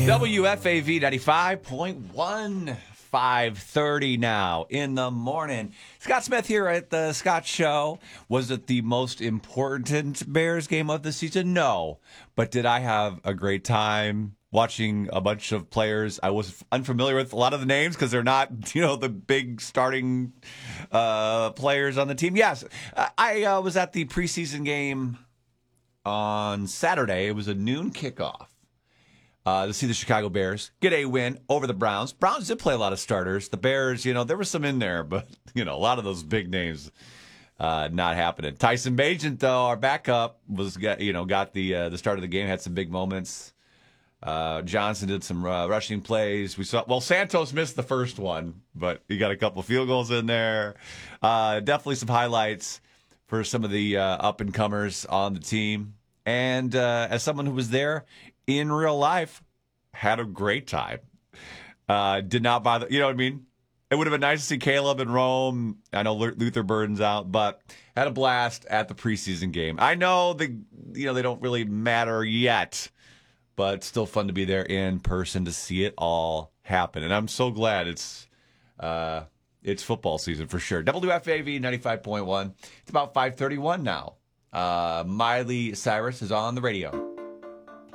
WFAV 95.1, 5:30 now in the morning. Scott Smith here at the Scott Show. Was it the most important Bears game of the season? No. But did I have a great time watching a bunch of players I was unfamiliar with? A lot of the names because they're not, the big starting players on the team. Yes, I was at the preseason game on Saturday. It was a noon kickoff. To see the Chicago Bears get a win over the Browns. Browns did play a lot of starters. The Bears, there were some in there, but, a lot of those big names not happening. Tyson Bagent, though, our backup, got the start of the game, had some big moments. Johnson did some rushing plays. Santos missed the first one, but he got a couple field goals in there. Definitely some highlights for some of the up-and-comers on the team. And as someone who was there in real life, had a great time. Did not bother, you know what I mean? It would have been nice to see Caleb in Rome. I know Luther Burden's out, but had a blast at the preseason game. I know they don't really matter yet, but it's still fun to be there in person to see it all happen. And I'm so glad it's football season for sure. WFAV 95.1. It's about 5:31 now. Miley Cyrus is on the radio.